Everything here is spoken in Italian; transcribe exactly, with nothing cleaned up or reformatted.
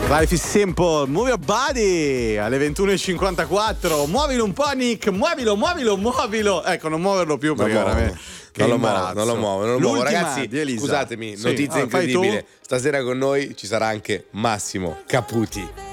Life is simple, move your body alle ventuno e cinquantaquattro. Muovilo un po', Nick, muovilo, muovilo, muovilo. Ecco, non muoverlo più perché Non veramente. Che non lo muovo, imbarazzo. non lo muovo, non lo muovo. L'ultima Ragazzi, di Elisa. scusatemi, Sì. notizia Allora, fai tu. incredibile. Stasera con noi ci sarà anche Massimo Caputi.